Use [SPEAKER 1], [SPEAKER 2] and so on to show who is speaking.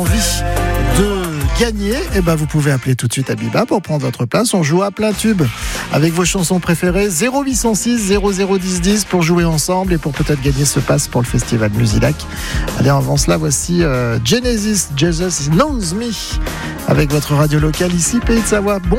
[SPEAKER 1] Envie de gagner, vous pouvez appeler tout de suite Abiba pour prendre votre place. On joue à plein tube avec vos chansons préférées. 0806 0010 10 pour jouer ensemble et pour peut-être gagner ce pass pour le festival Musilac. Allez, avant cela, voici Genesis, Jesus Knows Me avec votre radio locale ici, Pays de Savoie. Bon